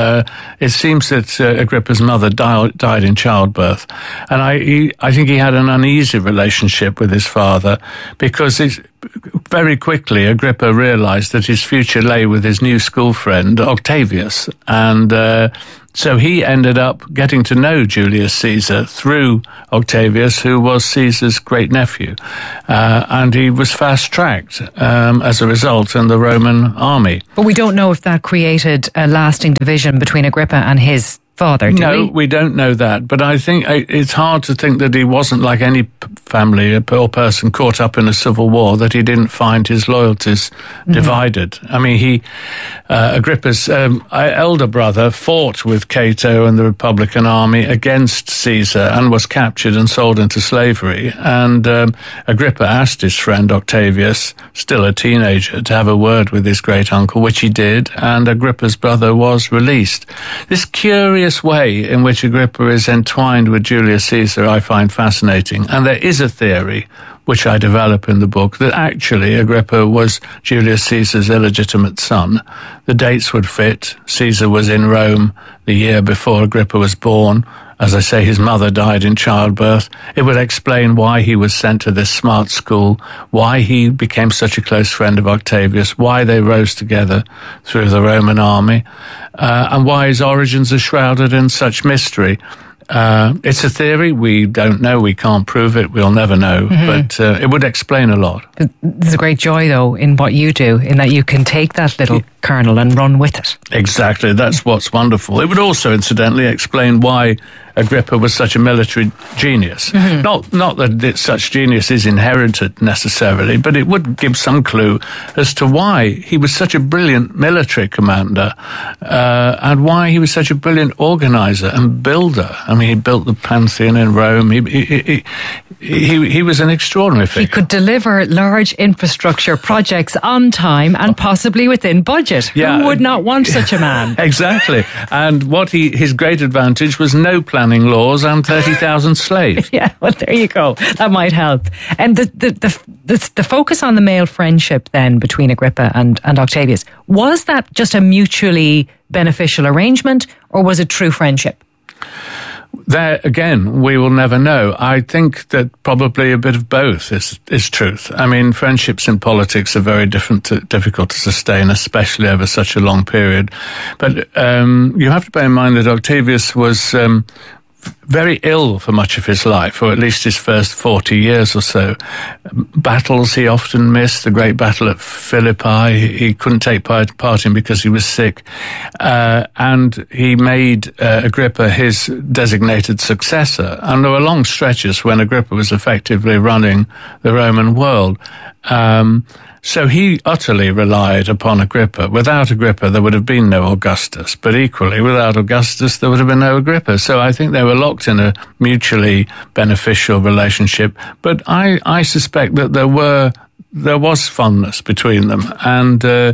It seems that Agrippa's mother died in childbirth, and I think he had an uneasy relationship with his father because very quickly Agrippa realized that his future lay with his new school friend Octavius, and so he ended up getting to know Julius Caesar through Octavius, who was Caesar's great-nephew. And he was fast-tracked as a result in the Roman army. But we don't know if that created a lasting division between Agrippa and his father, do we? No, we don't know that. But I think it's hard to think that he wasn't like any family or person caught up in a civil war, that he didn't find his loyalties divided. I mean, Agrippa's elder brother fought with Cato and the Republican army against Caesar and was captured and sold into slavery. And Agrippa asked his friend Octavius, still a teenager, to have a word with his great uncle, which he did, and Agrippa's brother was released. This curious way in which Agrippa is entwined with Julius Caesar I find fascinating, and there is a theory which I develop in the book that actually Agrippa was Julius Caesar's illegitimate son. The dates would fit. Caesar was in Rome the year before Agrippa was born. As I say, his mother died in childbirth. It would explain why he was sent to this smart school, why he became such a close friend of Octavius, why they rose together through the Roman army, and why his origins are shrouded in such mystery. It's a theory. We don't know. We can't prove it. We'll never know. But it would explain a lot. There's a great joy, though, in what you do, in that you can take that little kernel and run with it. Exactly. That's what's wonderful. It would also, incidentally, explain why Agrippa was such a military genius. Not that such genius is inherited necessarily, but it would give some clue as to why he was such a brilliant military commander and why he was such a brilliant organizer and builder. I mean, he built the Pantheon in Rome. He was an extraordinary figure. He could deliver large infrastructure projects on time and possibly within budget. Who would not want such a man? Exactly. And his great advantage was no planning laws and 30,000 slaves. Yeah, well, there you go. That might help. And the focus on the male friendship then between Agrippa and Octavius, was that just a mutually beneficial arrangement, or was it true friendship? There, again, we will never know. I think that probably a bit of both is truth. I mean, friendships in politics are very difficult to sustain, especially over such a long period. But you have to bear in mind that Octavius was very ill for much of his life, or at least his first 40 years or so. Battles he often missed, the great battle at Philippi, he couldn't take part in because he was sick. And he made Agrippa his designated successor. And there were long stretches when Agrippa was effectively running the Roman world. So he utterly relied upon Agrippa. Without Agrippa, there would have been no Augustus. But equally, without Augustus, there would have been no Agrippa. So I think they were locked in a mutually beneficial relationship. But I suspect that there was fondness between them. And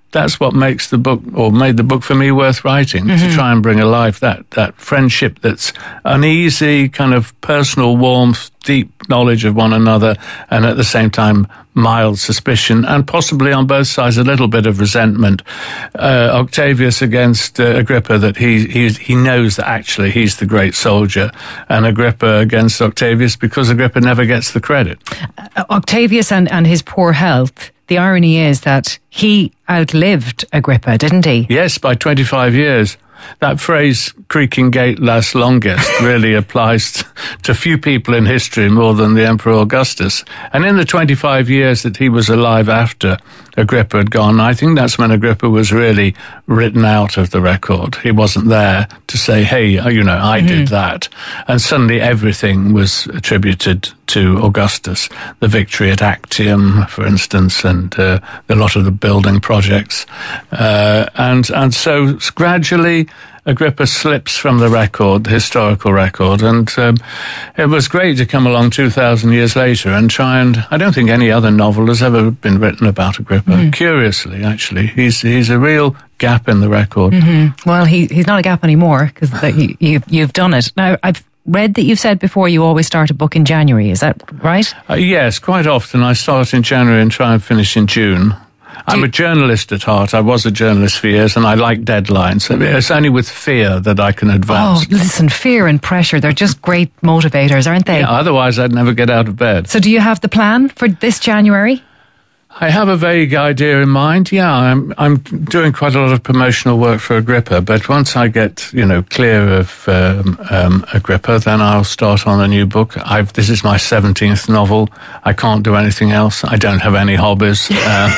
that's what makes the book, or made the book for me worth writing, to try and bring alive that friendship that's uneasy, kind of personal warmth, deep knowledge of one another, and at the same time mild suspicion, and possibly on both sides a little bit of resentment. Octavius against Agrippa, that he knows that actually he's the great soldier, and Agrippa against Octavius because Agrippa never gets the credit. Octavius and his poor health, the irony is that he outlived Agrippa, didn't he? Yes, by 25 years. That phrase, creaking gate lasts longest, really applies to few people in history more than the Emperor Augustus. And in the 25 years that he was alive after Agrippa had gone, I think that's when Agrippa was really written out of the record. He wasn't there to say, hey, I did that. And suddenly everything was attributed to Augustus. The victory at Actium, for instance, and a lot of the building projects. And so gradually Agrippa slips from the record, the historical record, and it was great to come along 2,000 years later and try and, I don't think any other novel has ever been written about Agrippa. Curiously, actually. He's a real gap in the record. Well, he's not a gap anymore, because you've done it. Now, I've read that you've said before you always start a book in January, is that right? Yes, quite often. I start in January and try and finish in June. I'm a journalist at heart. I was a journalist for years, and I like deadlines. It's only with fear that I can advance. Oh, listen, fear and pressure, they're just great motivators, aren't they? Yeah, otherwise I'd never get out of bed. So do you have the plan for this January? I have a vague idea in mind. Yeah, I'm doing quite a lot of promotional work for Agrippa, but once I get, clear of Agrippa, then I'll start on a new book. This is my 17th novel. I can't do anything else. I don't have any hobbies.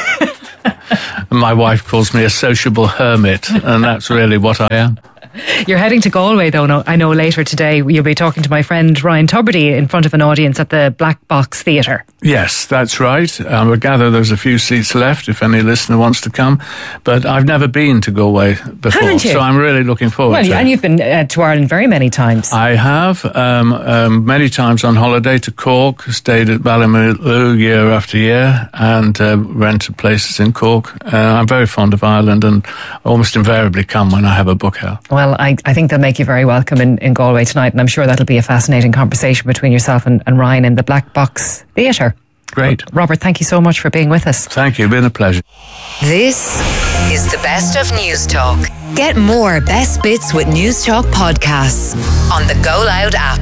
My wife calls me a sociable hermit, and that's really what I am. You're heading to Galway, though, I know later today. You'll be talking to my friend Ryan Tubridy in front of an audience at the Black Box Theatre. Yes, that's right. I would gather there's a few seats left if any listener wants to come. But I've never been to Galway before, haven't you? So I'm really looking forward to it. And you've been to Ireland very many times. I have, many times on holiday to Cork, stayed at Ballymaloe year after year, and rented places in Cork. I'm very fond of Ireland and almost invariably come when I have a book out. Well, I think they'll make you very welcome in Galway tonight, and I'm sure that'll be a fascinating conversation between yourself and Ryan in the Black Box Theatre. Great. Robert, thank you so much for being with us. Thank you, it's been a pleasure. This is the best of News Talk. Get more Best Bits with News Talk podcasts on the Go Loud app.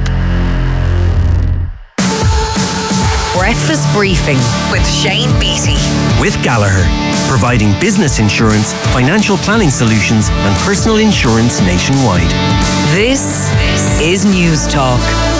Breakfast Briefing with Shane Beattie. With Gallagher, providing business insurance, financial planning solutions and personal insurance nationwide. This is News Talk.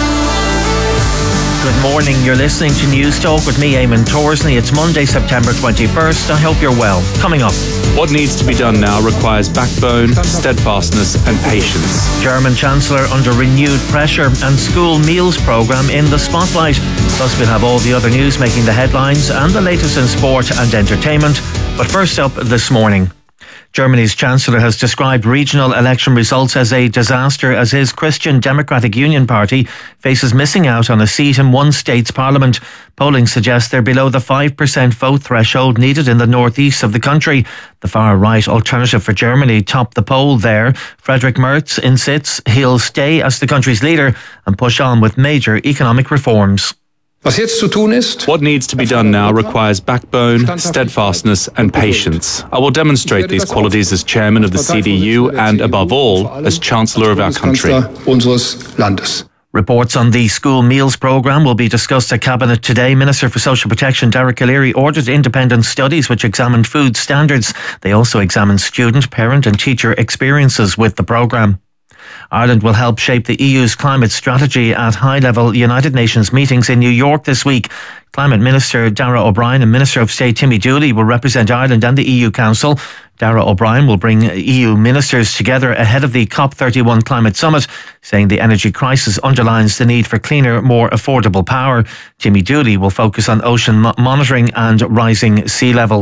Good morning, you're listening to News Talk with me, Eamon Torsney. It's Monday, September 21st. I hope you're well. Coming up. What needs to be done now requires backbone, steadfastness and patience. German Chancellor under renewed pressure, and school meals programme in the spotlight. Plus we'll have all the other news making the headlines and the latest in sport and entertainment. But first up this morning. Germany's Chancellor has described regional election results as a disaster as his Christian Democratic Union party faces missing out on a seat in one state's parliament. Polling suggests they're below the 5% vote threshold needed in the northeast of the country. The far-right Alternative for Germany topped the poll there. Friedrich Merz insists he'll stay as the country's leader and push on with major economic reforms. What needs to be done now requires backbone, steadfastness and patience. I will demonstrate these qualities as chairman of the CDU and, above all, as Chancellor of our country. Reports on the school meals programme will be discussed at Cabinet today. Minister for Social Protection Derek O'Leary ordered independent studies which examined food standards. They also examined student, parent and teacher experiences with the programme. Ireland will help shape the EU's climate strategy at high-level United Nations meetings in New York this week. Climate Minister Darragh O'Brien and Minister of State Timmy Dooley will represent Ireland and the EU Council. Darragh O'Brien will bring EU ministers together ahead of the COP31 Climate Summit, saying the energy crisis underlines the need for cleaner, more affordable power. Timmy Dooley will focus on ocean monitoring and rising sea levels.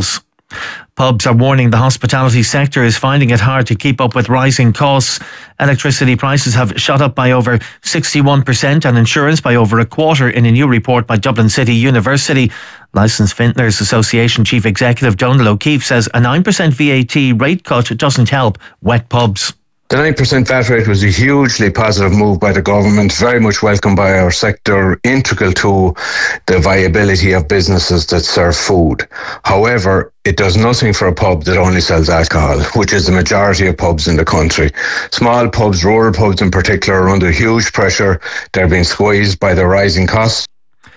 Pubs are warning the hospitality sector is finding it hard to keep up with rising costs. Electricity prices have shot up by over 61% and insurance by over a quarter in a new report by Dublin City University. Licensed Vintners Association Chief Executive Donal O'Keefe says a 9% VAT rate cut doesn't help wet pubs. The 9% VAT rate was a hugely positive move by the government, very much welcomed by our sector, integral to the viability of businesses that serve food. However, it does nothing for a pub that only sells alcohol, which is the majority of pubs in the country. Small pubs, rural pubs in particular, are under huge pressure. They're being squeezed by the rising costs.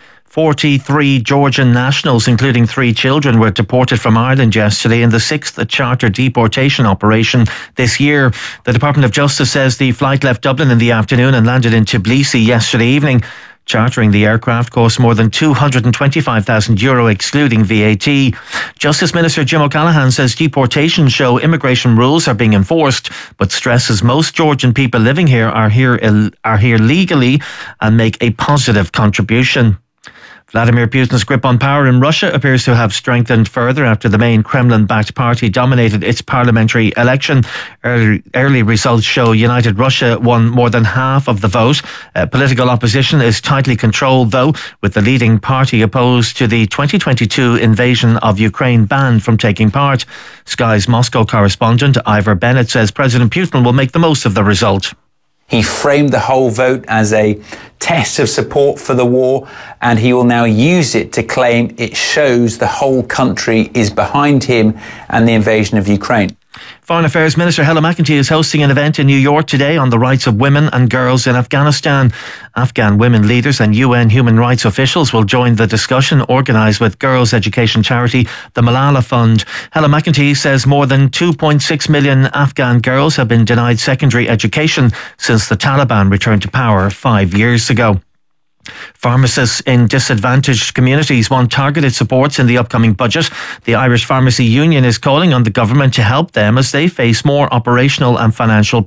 43 Georgian nationals, including 3 children, were deported from Ireland yesterday in the 6th charter deportation operation this year. The Department of Justice says the flight left Dublin in the afternoon and landed in Tbilisi yesterday evening. Chartering the aircraft cost more than €225,000 excluding VAT. Justice Minister Jim O'Callaghan says deportations show immigration rules are being enforced, but stresses most Georgian people living here are here legally and make a positive contribution. Vladimir Putin's grip on power in Russia appears to have strengthened further after the main Kremlin-backed party dominated its parliamentary election. Early results show United Russia won more than half of the vote. Political opposition is tightly controlled, though, with the leading party opposed to the 2022 invasion of Ukraine banned from taking part. Sky's Moscow correspondent Ivor Bennett says President Putin will make the most of the result. He framed the whole vote as a test of support for the war, and he will now use it to claim it shows the whole country is behind him and the invasion of Ukraine. Foreign Affairs Minister Helen McEntee is hosting an event in New York today on the rights of women and girls in Afghanistan. Afghan women leaders and UN human rights officials will join the discussion organised with girls' education charity, the Malala Fund. Helen McEntee says more than 2.6 million Afghan girls have been denied secondary education since the Taliban returned to power 5 years ago. Pharmacists in disadvantaged communities want targeted supports in the upcoming budget. The Irish Pharmacy Union is calling on the government to help them as they face more operational and financial